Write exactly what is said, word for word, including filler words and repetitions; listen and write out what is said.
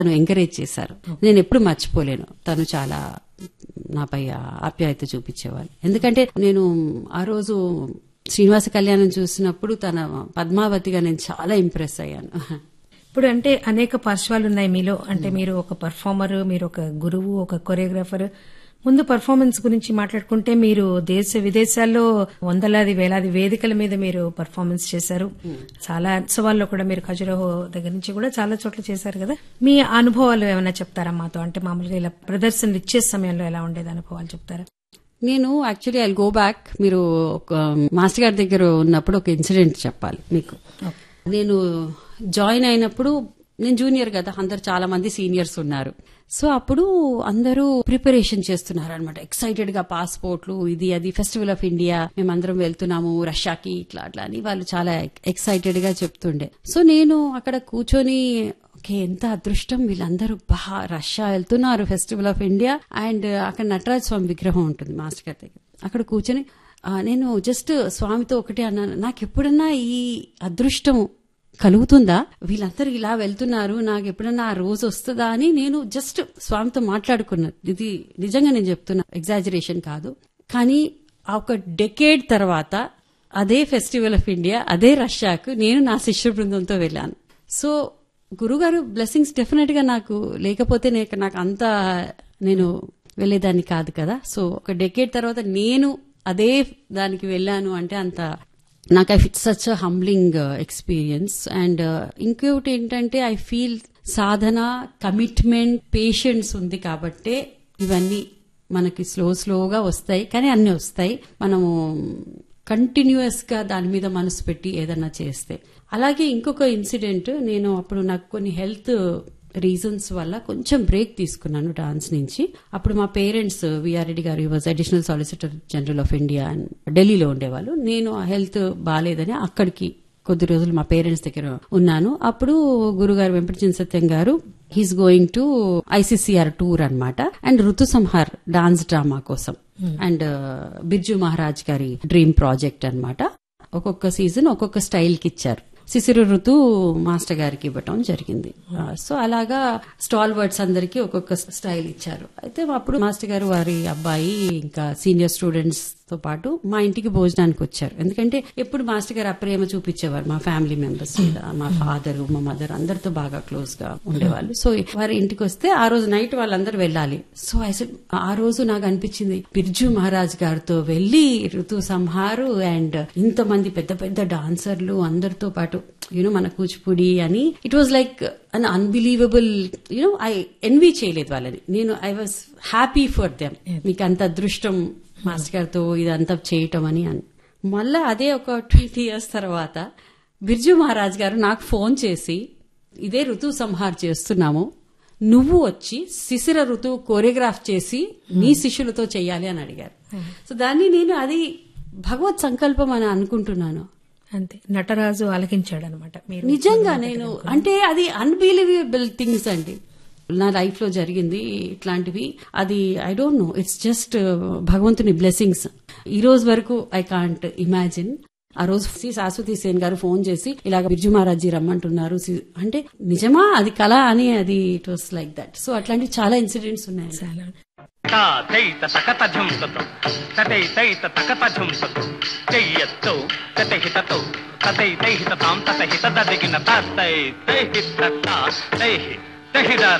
తను ఎంకరేజ్ చేశారు. నేను ఎప్పుడు మర్చిపోలేను. తను చాలా నాపై ఆప్యాయత చూపించేవాళ్ళు. ఎందుకంటే నేను ఆ రోజు శ్రీనివాస కళ్యాణం చూసినప్పుడు తన పద్మావతిగా నేను చాలా ఇంప్రెస్ అయ్యాను. ఇప్పుడు అంటే అనేక పార్శ్వాలు ఉన్నాయి మీలో. అంటే మీరు ఒక పర్ఫార్మర్, మీరు ఒక గురువు, ఒక కొరియోగ్రాఫర్. ముందు పర్ఫార్మెన్స్ గురించి మాట్లాడుకుంటే మీరు దేశ విదేశాల్లో వందలాది వేలాది వేదికల మీద మీరు పర్ఫార్మెన్స్ చేశారు. చాలా ఉత్సవాల్లో కూడా మీరు ఖజురహో దగ్గర నుంచి కూడా చాలా చోట్ల చేశారు కదా. మీ అనుభవాలు ఏమైనా చెప్తారా మాతో? అంటే మామూలుగా ఇలా ప్రదర్శనలు ఇచ్చే సమయంలో ఎలా ఉండేది అనుభవాలు చెప్తారా? నేను యాక్చువల్లీ ఐ గో బ్యాక్. మీరు ఒక మాస్టర్ గారి దగ్గర ఉన్నప్పుడు ఒక ఇన్సిడెంట్ చెప్పాలి మీకు. నేను జాయిన్ అయినప్పుడు నేను జూనియర్ కదా, అందరు చాలా మంది సీనియర్స్ ఉన్నారు. సో అప్పుడు అందరూ ప్రిపరేషన్ చేస్తున్నారు అనమాట. ఎక్సైటెడ్ గా పాస్పోర్ట్లు, ఇది అది, ఫెస్టివల్ ఆఫ్ ఇండియా మేమందరం వెళ్తున్నాము రష్యాకి, ఇట్లా అట్లా అని వాళ్ళు చాలా ఎక్సైటెడ్ గా చెప్తుండే. సో నేను అక్కడ కూర్చొని ఓకే, ఎంత అదృష్టం, వీళ్ళందరూ బా రష్యా వెళ్తున్నారు ఫెస్టివల్ ఆఫ్ ఇండియా. అండ్ అక్కడ నటరాజ స్వామి విగ్రహం ఉంటుంది మాస్టర్ గారి దగ్గర. అక్కడ కూర్చొని నేను జస్ట్ స్వామితో ఒకటే అన్నాను, నాకు ఎప్పుడన్నా ఈ అదృష్టం కలుగుతుందా, వీళ్ళందరూ ఇలా వెళ్తున్నారు, నాకు ఎప్పుడన్నా ఆ రోజు వస్తుందా అని నేను జస్ట్ స్వామితో మాట్లాడుకున్నా. ఇది నిజంగా నేను చెప్తున్నా, ఎగ్జాజరేషన్ కాదు. కానీ ఒక డెకేడ్ తర్వాత అదే ఫెస్టివల్ ఆఫ్ ఇండియా, అదే రష్యాకు నేను నా శిష్య బృందంతో వెళ్ళాను. సో గురుగారు బ్లెస్సింగ్స్ డెఫినెట్ గా నాకు లేకపోతే నాకు అంత నేను వెళ్లేదాన్ని కాదు కదా. సో ఒక డెకేడ్ తర్వాత నేను అదే దానికి వెళ్ళాను అంటే అంత నాకు I feel such a humbling experience. And ఇంకొకటి ఏంటంటే I feel Sadhana, commitment, patience ఉంది కాబట్టే ఇవన్నీ మనకి స్లో స్లోగా వస్తాయి. కానీ అన్ని వస్తాయి మనము కంటిన్యూస్ గా దాని మీద మనసు పెట్టి ఏదన్నా చేస్తే. అలాగే ఇంకొక ఇన్సిడెంట్, నేను అప్పుడు నాకు కొన్ని హెల్త్ రీజన్స్ వల్ల కొంచెం బ్రేక్ తీసుకున్నాను డాన్స్ నుంచి. అప్పుడు మా పేరెంట్స్, విఆర్ రెడ్డి గారు was additional solicitor general of India and ఢిల్లీలో ఉండేవాళ్ళు. నేను ఆ హెల్త్ బాగాలేదని అక్కడికి కొద్ది రోజులు మా పేరెంట్స్ దగ్గర ఉన్నాను. అప్పుడు గురుగారు వెంపటిచిన సత్యం గారు he's going to ICCR tour అన్నమాట. అండ్ ఋతు సంహార్ డాన్స్ డ్రామా కోసం అండ్ బిర్జు మహారాజ్ గారి డ్రీమ్ ప్రాజెక్ట్ అన్నమాట. ఒక్కొక్క సీజన్ ఒక్కొక్క స్టైల్ కి ఇచ్చారు. శిశిర ఋతు మాస్టర్ గారికి ఇవ్వటం జరిగింది. సో అలాగా స్టాల్ వర్డ్స్ అందరికి ఒక్కొక్క స్టైల్ ఇచ్చారు. అయితే అప్పుడు మాస్టర్ గారు వారి అబ్బాయి ఇంకా సీనియర్ స్టూడెంట్స్ తో పాటు మా ఇంటికి భోజనానికి వచ్చారు. ఎందుకంటే ఎప్పుడు మాస్టర్ గారు అప్రేమ చూపించేవారు మా ఫ్యామిలీ మెంబర్స్ మీద. మా ఫాదర్, మా మదర్ అందరితో బాగా క్లోజ్ గా ఉండేవాళ్ళు. సో వారి ఇంటికి వస్తే ఆ రోజు నైట్ వాళ్ళందరూ వెళ్ళాలి. సో అసలు ఆ రోజు నాకు అనిపించింది, బిర్జు మహారాజ్ గారితో వెళ్లి ఋతు సంహారు అండ్ ఇంతమంది పెద్ద పెద్ద డాన్సర్లు అందరితో పాటు యూనో మన కూచిపూడి అని, it was like an unbelievable. You know I NV చేయలేదు వాళ్ళని, నేను I was happy for them. మీకు అంత అదృష్టం మాస్టర్ గారితో ఇదంతా చేయటం అని. మళ్ళా అదే ఒక ట్వంటీ ఇయర్స్ తర్వాత బిర్జు మహారాజ్ గారు నాకు ఫోన్ చేసి, ఇదే ఋతు సంహార్ చేస్తున్నాము, నువ్వు వచ్చి శిశిర ఋతు కోరియోగ్రాఫ్ చేసి నీ శిష్యులతో చెయ్యాలి అని అడిగారు. సో దాన్ని నేను అది భగవత్ సంకల్పం అని అనుకుంటున్నాను. అంతే, నటరాజు ఆలకించాడు అనమాట. నిజంగా నేను అంటే అది అన్బిలీవబుల్ థింగ్స్ అండి నా లైఫ్ లో జరిగింది ఇట్లాంటివి. అది I don't know, it's just భగవంతుని బ్లెస్సింగ్స్. ఈ రోజు వరకు ఐ కాంట్ ఇమాజిన్. ఆ రోజు శాశ్వతి సేన్ గారు ఫోన్ చేసి ఇలాగ బిర్జు మహారాజ్ రమ్మంటున్నారు అంటే నిజమా అది కళ అని, అది it was like that. So అట్లాంటి చాలా ఇన్సిడెంట్స్ ఉన్నాయి. చాలా తై